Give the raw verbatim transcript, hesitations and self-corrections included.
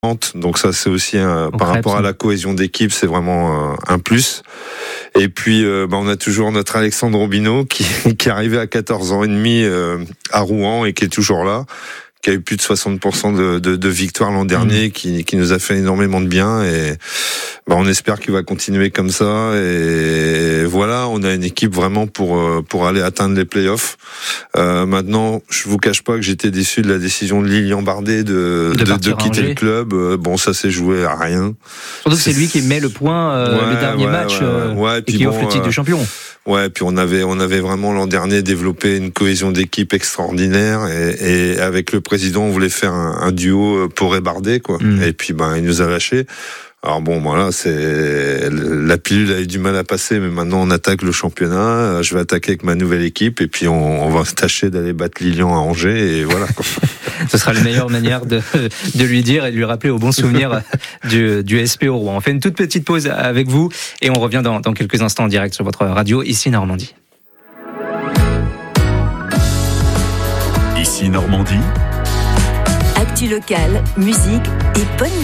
Donc ça c'est aussi un, par rapport à la cohésion d'équipe, c'est vraiment un, un plus. Et puis euh, bah, on a toujours notre Alexandre Robineau qui, qui est arrivé à quatorze ans et demi euh, à Rouen et qui est toujours là, qui a eu plus de soixante pour cent de, de, de victoires l'an dernier, mmh. qui, qui nous a fait énormément de bien. Et bah, on espère qu'il va continuer comme ça. Et voilà, on a une équipe vraiment pour pour aller atteindre les playoffs. Euh, maintenant, je vous cache pas que j'étais déçu de la décision de Lilian Bardet de, de, de, de quitter le club. Bon, ça s'est joué à rien. Surtout que c'est lui qui met le point euh, ouais, le dernier ouais, match ouais, euh, ouais, et, et qui bon, offre le titre euh, de champion. Ouais, puis on avait on avait vraiment l'an dernier développé une cohésion d'équipe extraordinaire et, et avec le président, on voulait faire un, un duo pour Bardet, quoi. Mmh. Et puis ben il nous a lâchés. Alors bon, voilà, c'est la pilule a eu du mal à passer, mais maintenant on attaque le championnat. Je vais attaquer avec ma nouvelle équipe et puis on, on va tâcher d'aller battre Lilian à Angers et voilà, quoi. Ce sera la meilleure manière de, de lui dire et de lui rappeler au bon souvenir du, du S P O Rouen. On fait une toute petite pause avec vous et on revient dans, dans quelques instants en direct sur votre radio, ici Normandie. Ici Normandie. Actu locale, musique et bonne